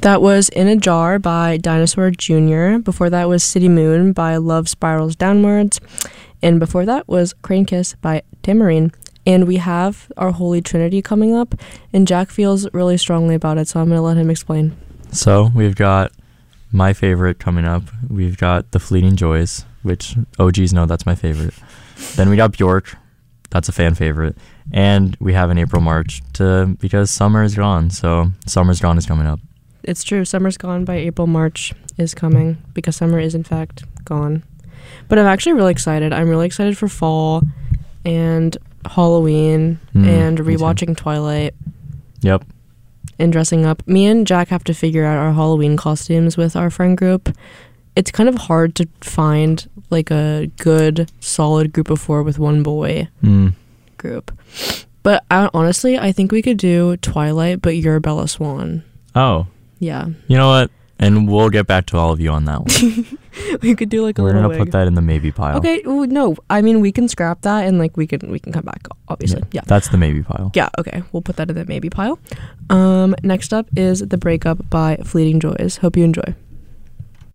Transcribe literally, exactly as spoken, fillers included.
That was In a Jar by Dinosaur Junior Before that was City Moon by Love Spirals Downwards. And before that was Crane Kiss by Tamarine. And we have our Holy Trinity coming up, and Jack feels really strongly about it, so I'm going to let him explain. So we've got my favorite coming up. We've got The Fleeting Joys, which O Gs know that's my favorite. Then we got Bjork. That's a fan favorite. And we have an April March to because summer is gone. So Summer's Gone is coming up. It's true. Summer's Gone by April March is coming because summer is in fact gone. But I'm actually really excited. I'm really excited for fall and Halloween mm, and rewatching Twilight. Yep. And dressing up. Me and Jack have to figure out our Halloween costumes with our friend group. It's kind of hard to find like a good, solid group of four with one boy mm. group. But I, honestly, I think we could do Twilight, but you're Bella Swan. Oh. Yeah. You know what? And we'll get back to all of you on that one. We could do like a We're little gonna wig. put that in the maybe pile. Okay, well, no, I mean we can scrap that and like we can we can come back obviously. Yeah, yeah. That's the maybe pile. Yeah, okay, we'll put that in the maybe pile. Um, next up is The Breakup by Fleeting Joys. Hope you enjoy.